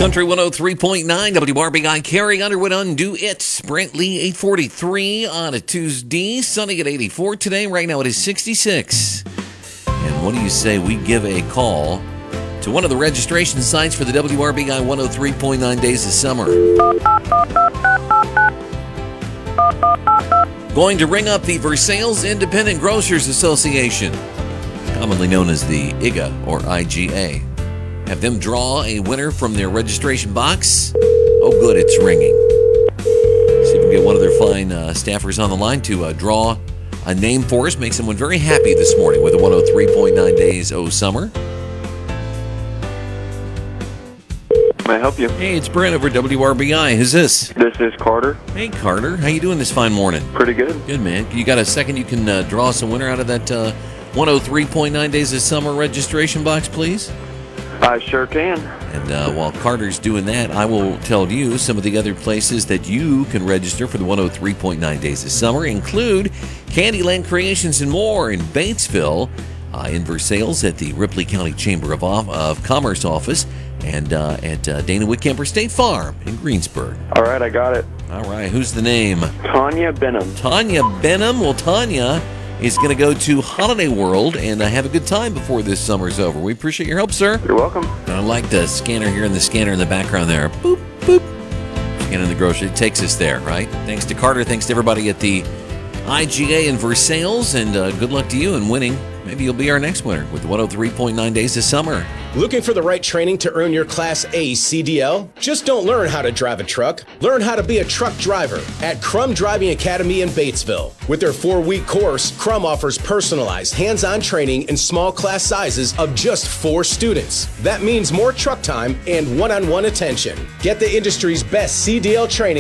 Country 103.9 WRBI. Carrie Underwood, Undo It. Brantley 843 on a Tuesday. Sunny at 84 today. Right now it is 66. And what do you say we give a call to one of the registration sites for the WRBI 103.9 Days of Summer? Going to ring up the Versailles Independent Grocers Association, commonly known as the IGA or IGA. Have them draw a winner from their registration box. Oh, good, it's ringing. See if we can get one of their fine staffers on the line to draw a name for us. Make someone very happy this morning with the 103.9 Days of Summer. May I help you? Hey, it's Brent over at WRBI. Who's this? This is Carter. Hey, Carter. How you doing this fine morning? Pretty good. Good, man. You got a second you can draw us a winner out of that 103.9 Days of Summer registration box, please? I sure can. And while Carter's doing that, I will tell you some of the other places that you can register for the 103.9 Days of Summer include Candyland Creations and More in Batesville, in Versailles at the Ripley County Chamber of Commerce office, and at Dana Whitcamper State Farm in Greensburg. All right, I got it. All right, who's the name? Tanya Benham. Tanya Benham. Well, Tanya is going to go to Holiday World and have a good time before this summer's over. We appreciate your help, sir. You're welcome. I like the scanner here and the scanner in the background there. Boop, boop. Scanning the grocery. It takes us there, right? Thanks to Carter. Thanks to everybody at the IGA in Versailles. And good luck to you in winning. Maybe you'll be our next winner with the 103.9 Days of Summer. Looking for the right training to earn your Class A CDL? Just don't learn how to drive a truck. Learn how to be a truck driver at Crum Driving Academy in Batesville. With their 4-week course, Crum offers personalized, hands-on training in small class sizes of just 4 students. That means more truck time and one-on-one attention. Get the industry's best CDL training